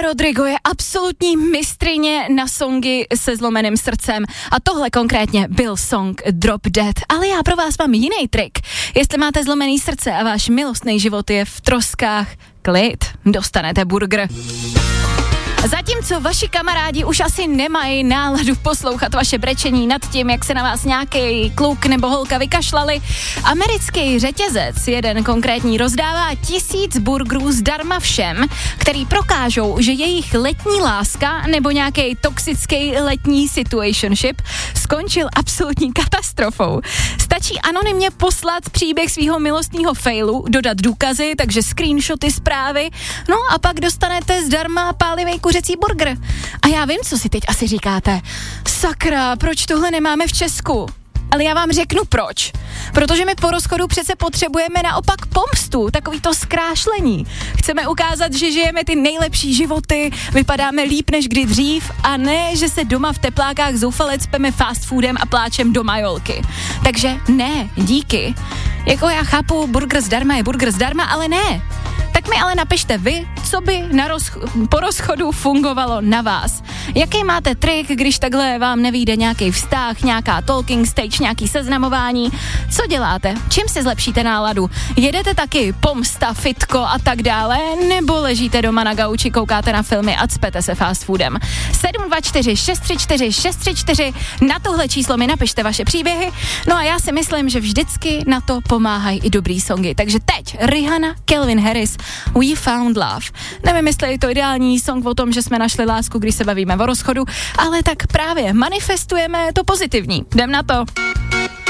Rodrigo je absolutní mistryně na songy se zlomeným srdcem a tohle konkrétně byl song Drop Dead, ale já pro vás mám jiný trik. Jestli máte zlomený srdce a váš milostný život je v troskách, klid, dostanete burger. Zatímco vaši kamarádi už asi nemají náladu poslouchat vaše brečení nad tím, jak se na vás nějaký kluk nebo holka vykašlali, americký řetězec jeden konkrétní rozdává 1000 burgerů zdarma všem, který prokážou, že jejich letní láska nebo nějaký toxický letní situationship skončil absolutní katastrofou. Stačí anonymně poslat příběh svého milostného failu, dodat důkazy, takže screenshoty zprávy, no a pak dostanete zdarma pálivej kuřecí burger. A já vím, co si teď asi říkáte. Sakra, proč tohle nemáme v Česku? Ale já vám řeknu proč. Protože my po rozchodu přece potřebujeme naopak pomstu, takový to zkrášlení. Chceme ukázat, že žijeme ty nejlepší životy, vypadáme líp než kdy dřív a ne, že se doma v teplákách zoufale cpeme fast foodem a pláčem do majolky. Takže ne, díky. Jako já chápu, burger zdarma je burger zdarma, ale ne. Tak mi ale napište vy, co by po rozchodu fungovalo na vás. Jaký máte trik, když takhle vám nevyjde nějaký vztah, nějaká talking stage, nějaký seznamování? Co děláte? Čím si zlepšíte náladu? Jedete taky pomsta, fitko a tak dále? Nebo ležíte doma na gauči, koukáte na filmy a cpete se fast foodem? 724 634 634, na tohle číslo mi napište vaše příběhy. No a já si myslím, že vždycky na to pomáhají i dobrý songy. Takže teď Rihanna, Calvin Harris, We Found Love. Nevím, jestli je to ideální song o tom, že jsme našli lásku, když se bavíme o rozchodu, ale tak právě manifestujeme to pozitivní. Jdem na to.